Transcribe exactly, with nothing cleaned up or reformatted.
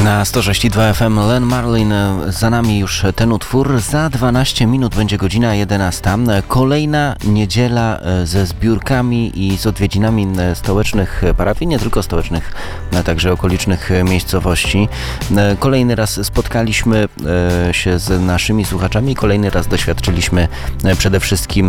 Na sto sześć i dwa F M Len Marlin, za nami już ten utwór. Za dwanaście minut będzie godzina jedenasta. Kolejna niedziela ze zbiórkami i z odwiedzinami stołecznych parafii, nie tylko stołecznych, ale także okolicznych miejscowości. Kolejny raz spotkaliśmy się z naszymi słuchaczami, kolejny raz doświadczyliśmy przede wszystkim